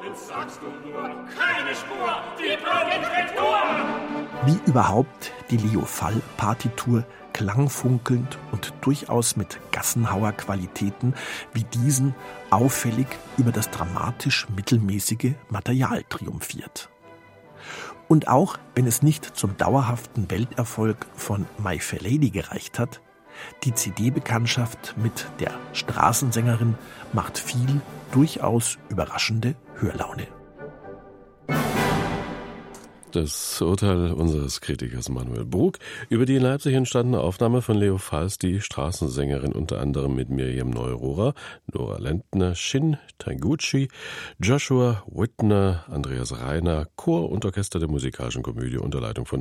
Jetzt sagst du nur, keine Spur, die Brückenretour! Wie überhaupt die Leo Fall-Partitur, klangfunkelnd und durchaus mit Gassenhauer-Qualitäten wie diesen auffällig über das dramatisch mittelmäßige Material triumphiert. Und auch wenn es nicht zum dauerhaften Welterfolg von My Fair Lady gereicht hat, die CD-Bekanntschaft mit der Straßensängerin macht viel durchaus überraschende Hörlaune. Das Urteil unseres Kritikers Manuel Brug über die in Leipzig entstandene Aufnahme von Leo Falls, die Straßensängerin, unter anderem mit Miriam Neururer, Nora Lentner, Shin Taniguchi, Joshua Whitner, Andreas Reiner, Chor und Orchester der Musikalischen Komödie unter Leitung von